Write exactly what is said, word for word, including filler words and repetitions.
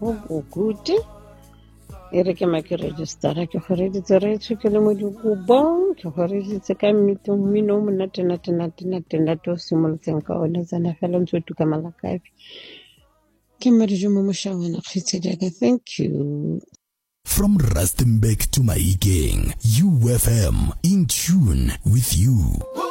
go good e re ke ma ke registera ke go reditse re tshukele mo dikobong ke go reditse ka mmito mmino mo nna tena tena tena tena to simolotseng ka ona tsana fela ntse tu ka malakabi ke madijo mo moshawana khitsedi thank you. From Rustenburg to Mahikeng, U F M, in tune with you.